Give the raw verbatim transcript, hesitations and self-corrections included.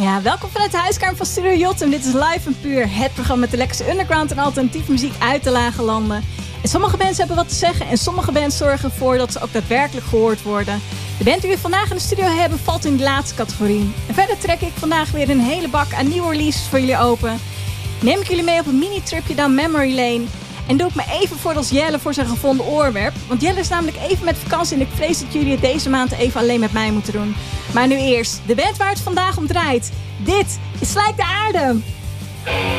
Ja, welkom vanuit de huiskamer van Studio Jotem. Dit is Live en Puur, het programma met de lekkerste underground en alternatieve muziek uit de lage landen. En sommige bands hebben wat te zeggen en sommige bands zorgen ervoor dat ze ook daadwerkelijk gehoord worden. De band die we vandaag in de studio hebben valt in de laatste categorie. En verder trek ik vandaag weer een hele bak aan nieuwe releases voor jullie open. Neem ik jullie mee op een mini-tripje down memory lane. En doe ik me even voor als Jelle voor zijn gevonden oorwerp. Want Jelle is namelijk even met vakantie en ik vrees dat jullie het deze maand even alleen met mij moeten doen. Maar nu eerst, de band waar het vandaag om draait. Dit is Slijk de Aarde.